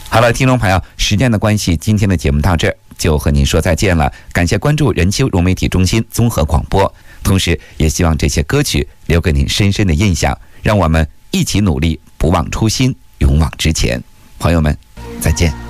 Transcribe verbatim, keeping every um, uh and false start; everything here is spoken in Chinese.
好了，听众朋友，时间的关系，今天的节目到这儿就和您说再见了。感谢关注人丘融媒体中心综合广播，同时也希望这些歌曲留给您深深的印象，让我们一起努力，不忘初心，勇往直前。朋友们，再见。